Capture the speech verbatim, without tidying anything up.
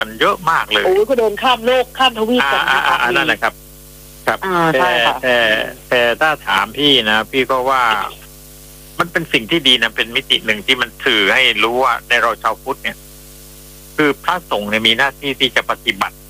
กันเยอะมากเลยโอ้ยก็เดินข้ามโลกข้ามทวีปกันอ่าอ่านั่นแหละครับครับแต่แต่แต่ถ้าถามพี่นะพี่ก็ว่ามันเป็นสิ่งที่ดีนะเป็นมิติหนึ่งที่มันสื่อให้รู้ว่าในเราชาวพุทธเนี่ยคือพระสงฆ์เนี่ยมีหน้าที่ที่จะปฏิบัติ